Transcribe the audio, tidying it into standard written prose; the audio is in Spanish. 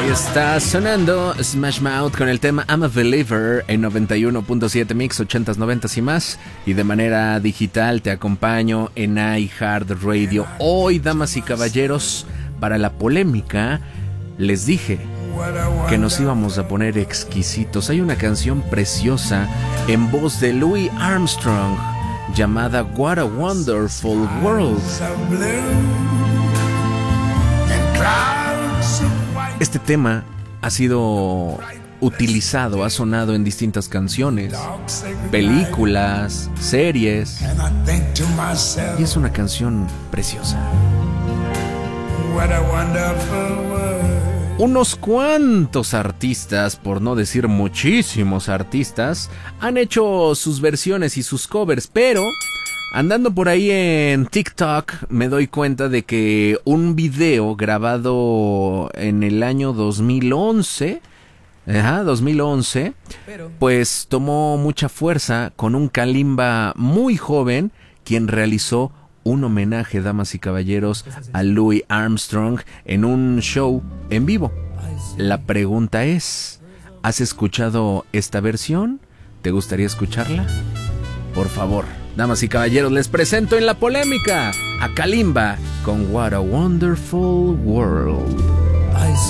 Está sonando Smash Mouth con el tema I'm a Believer en 91.7 Mix, 80s, 90s y más. Y de manera digital te acompaño en iHeartRadio. Hoy, damas y caballeros, para la polémica, les dije que nos íbamos a poner exquisitos. Hay una canción preciosa en voz de Louis Armstrong llamada What a Wonderful World. Este tema ha sido utilizado, ha sonado en distintas canciones, películas, series, y es una canción preciosa. Unos cuantos artistas, por no decir muchísimos artistas, han hecho sus versiones y sus covers, pero andando por ahí en TikTok me doy cuenta de que un video grabado en el año 2011, pues tomó mucha fuerza con un Kalimba muy joven, quien realizó un homenaje, damas y caballeros, a Louis Armstrong en un show en vivo. La pregunta es, ¿has escuchado esta versión? ¿Te gustaría escucharla? Por favor, damas y caballeros, les presento en la polémica a Kalimba con What a Wonderful World.